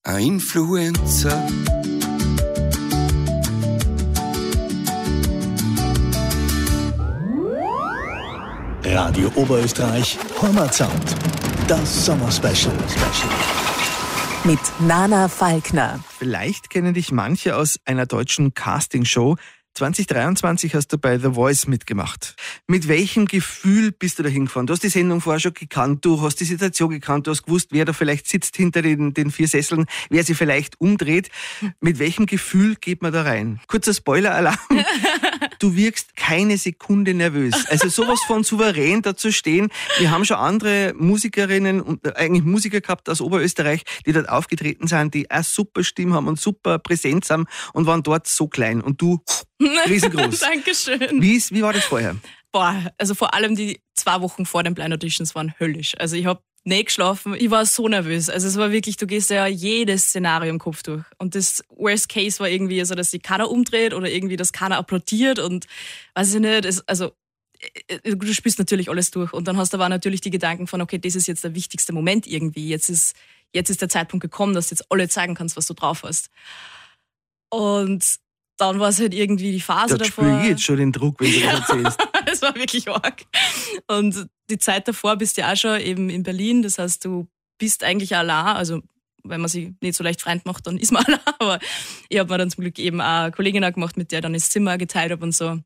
Ein Influencer. Radio Oberösterreich, Heimatsound. Das Sommerspecial. Mit Nana Falkner. Vielleicht kennen dich manche aus einer deutschen Castingshow. 2023 hast du bei The Voice mitgemacht. Mit welchem Gefühl bist du da hingefahren? Du hast die Sendung vorher schon gekannt, du hast die Situation gekannt, du hast gewusst, wer da vielleicht sitzt hinter den 4 Sesseln, wer sie vielleicht umdreht. Mit welchem Gefühl geht man da rein? Kurzer Spoiler-Alarm. Du wirkst keine Sekunde nervös. Also sowas von souverän da zu stehen. Wir haben schon andere Musikerinnen und eigentlich Musiker gehabt aus Oberösterreich, die dort aufgetreten sind, die eine super Stimme haben und super Präsenz haben und waren dort so klein. Und du riesengroß. Dankeschön. Wie war das vorher? Also vor allem die 2 Wochen vor den Blind Auditions waren höllisch. Also ich habe nicht geschlafen, ich war so nervös. Also es war wirklich, du gehst ja jedes Szenario im Kopf durch. Und das Worst Case war irgendwie so, dass sich keiner umdreht oder irgendwie, dass keiner applaudiert und weiß ich nicht, du spielst natürlich alles durch. Und dann hast du aber natürlich die Gedanken von, okay, das ist jetzt der wichtigste Moment irgendwie. Jetzt ist der Zeitpunkt gekommen, dass du jetzt alle zeigen kannst, was du drauf hast. Und dann war es halt irgendwie die Phase davor. Da spüre ich jetzt schon den Druck, wenn du das erzählst. Das war wirklich arg. Und die Zeit davor bist du ja auch schon eben in Berlin. Das heißt, du bist eigentlich allein. Also, wenn man sich nicht so leicht Freund macht, dann ist man allein. Aber ich habe mir dann zum Glück eben auch eine Kollegin gemacht, mit der ich dann das Zimmer geteilt habe und so.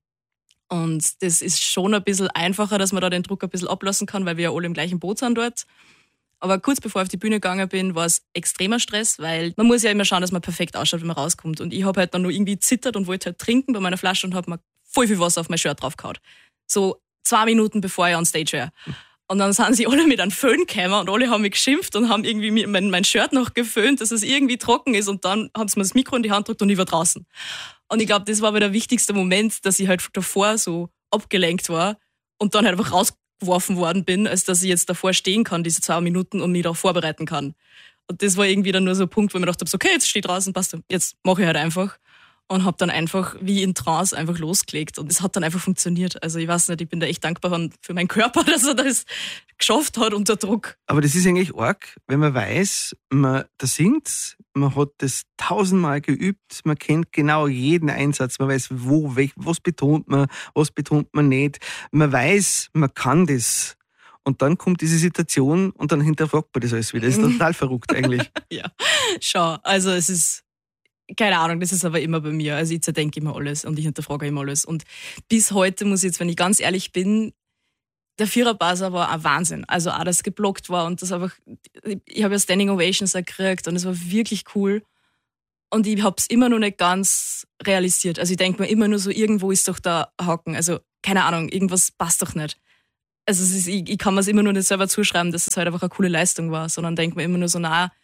Und das ist schon ein bisschen einfacher, dass man da den Druck ein bisschen ablassen kann, weil wir ja alle im gleichen Boot sind dort. Aber kurz bevor ich auf die Bühne gegangen bin, war es extremer Stress, weil man muss ja immer schauen, dass man perfekt ausschaut, wenn man rauskommt. Und ich habe halt dann nur irgendwie zittert und wollte halt trinken bei meiner Flasche und habe mir voll viel Wasser auf mein Shirt draufgehauen. So 2 Minuten bevor ich on stage wäre. Und dann sind sie alle mit einem Föhn gekommen und alle haben mich geschimpft und haben irgendwie mein Shirt noch geföhnt, dass es irgendwie trocken ist. Und dann haben sie mir das Mikro in die Hand gedrückt und ich war draußen. Und ich glaube, das war aber der wichtigste Moment, dass ich halt davor so abgelenkt war und dann halt einfach rausgeworfen worden bin, als dass ich jetzt davor stehen kann, diese 2 Minuten und mich darauf vorbereiten kann. Und das war irgendwie dann nur so ein Punkt, wo ich mir gedacht habe, so, okay, jetzt stehe ich draußen, passt, jetzt mache ich halt einfach. Und habe dann einfach wie in Trance einfach losgelegt. Und es hat dann einfach funktioniert. Also ich weiß nicht, ich bin da echt dankbar für meinen Körper, dass er das geschafft hat unter Druck. Aber das ist eigentlich arg, wenn man weiß, man da singt, man hat das 1000-mal geübt, man kennt genau jeden Einsatz, man weiß, was betont man nicht. Man weiß, man kann das. Und dann kommt diese Situation und dann hinterfragt man das alles wieder. Das ist total verrückt eigentlich. Ja, schau, also es ist... Keine Ahnung, das ist aber immer bei mir. Also ich zerdenke immer alles und ich hinterfrage immer alles. Und bis heute muss ich jetzt, wenn ich ganz ehrlich bin, der Vierer-Buzzer war ein Wahnsinn. Also auch, dass es geblockt war und das einfach, ich habe ja Standing Ovations gekriegt und es war wirklich cool. Und ich habe es immer noch nicht ganz realisiert. Also ich denke mir immer nur so, irgendwo ist doch da ein Haken. Also keine Ahnung, irgendwas passt doch nicht. Also ich kann mir es immer nur nicht selber zuschreiben, dass es halt einfach eine coole Leistung war, sondern denke mir immer nur so,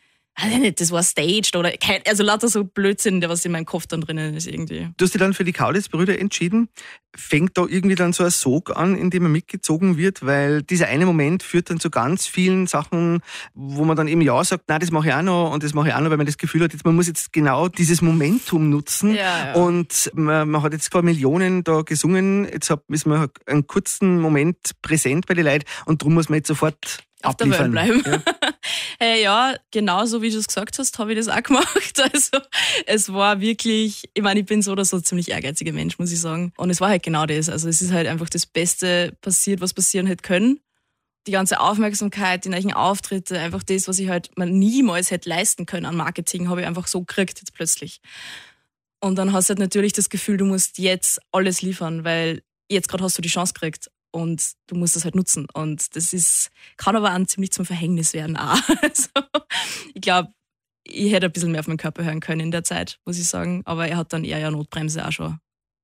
das war staged oder also lauter so Blödsinn, der was in meinem Kopf dann drinnen ist irgendwie. Du hast dich dann für die Kaulitz-Brüder entschieden. Fängt da irgendwie dann so ein Sog an, in dem man mitgezogen wird? Weil dieser eine Moment führt dann zu ganz vielen Sachen, wo man dann eben ja sagt, nein, das mache ich auch noch und das mache ich auch noch, weil man das Gefühl hat, man muss jetzt genau dieses Momentum nutzen. Ja. Und man hat jetzt vor Millionen da gesungen, jetzt ist man einen kurzen Moment präsent bei den Leuten und darum muss man jetzt sofort auf der Welt bleiben. Ja. Ja, genau so wie du es gesagt hast, habe ich das auch gemacht. Also es war wirklich, ich meine, ich bin so oder so ein ziemlich ehrgeiziger Mensch, muss ich sagen. Und es war halt genau das. Also es ist halt einfach das Beste passiert, was passieren hätte können. Die ganze Aufmerksamkeit, die neuen Auftritte, einfach das, was ich halt mir niemals hätte leisten können an Marketing, habe ich einfach so gekriegt jetzt plötzlich. Und dann hast du halt natürlich das Gefühl, du musst jetzt alles liefern, weil jetzt gerade hast du die Chance gekriegt. Und du musst das halt nutzen. Und das kann aber auch ziemlich zum Verhängnis werden auch. Also, ich glaube, ich hätte ein bisschen mehr auf meinen Körper hören können in der Zeit, muss ich sagen. Aber er hat dann eher ja Notbremse auch schon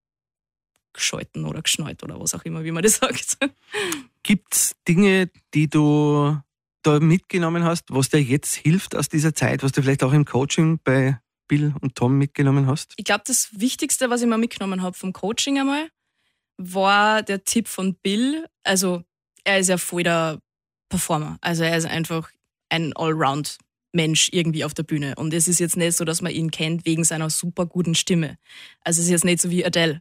geschalten oder geschnallt oder was auch immer, wie man das sagt. Gibt's Dinge, die du da mitgenommen hast, was dir jetzt hilft aus dieser Zeit, was du vielleicht auch im Coaching bei Bill und Tom mitgenommen hast? Ich glaube, das Wichtigste, was ich mal mitgenommen habe vom Coaching einmal, war der Tipp von Bill. Also er ist ja voll der Performer. Also er ist einfach ein Allround-Mensch irgendwie auf der Bühne. Und es ist jetzt nicht so, dass man ihn kennt wegen seiner super guten Stimme. Also es ist jetzt nicht so wie Adele.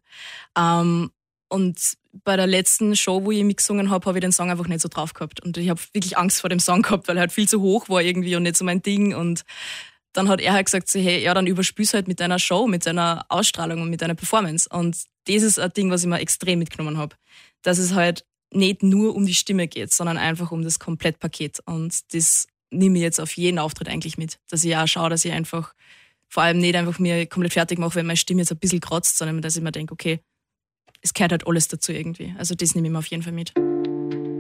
Und bei der letzten Show, wo ich mitgesungen habe ich den Song einfach nicht so drauf gehabt. Und ich habe wirklich Angst vor dem Song gehabt, weil er halt viel zu hoch war irgendwie und nicht so mein Ding. Und dann hat er halt gesagt, so, hey, ja, dann überspül's halt mit deiner Show, mit deiner Ausstrahlung und mit deiner Performance. Und das ist ein Ding, was ich mir extrem mitgenommen habe. Dass es halt nicht nur um die Stimme geht, sondern einfach um das Komplettpaket. Und das nehme ich jetzt auf jeden Auftritt eigentlich mit. Dass ich auch schaue, dass ich einfach vor allem nicht einfach mir komplett fertig mache, wenn meine Stimme jetzt ein bisschen kratzt, sondern dass ich mir denke, okay, es gehört halt alles dazu irgendwie. Also das nehme ich mir auf jeden Fall mit.